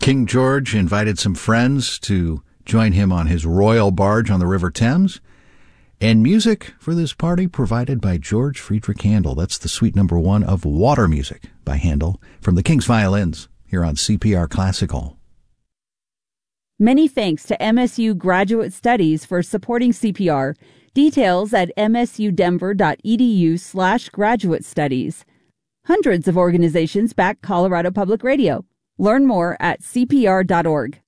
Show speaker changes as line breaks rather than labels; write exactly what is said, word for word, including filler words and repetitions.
King George invited some friends to join him on his royal barge on the River Thames. And music for this party provided by George Friedrich Handel. That's the suite number one of Water Music by Handel from the King's Violins here on C P R Classical.
Many thanks to M S U Graduate Studies for supporting C P R. Details at msudenver.edu slash graduate studies. Hundreds of organizations back Colorado Public Radio. Learn more at c p r dot org.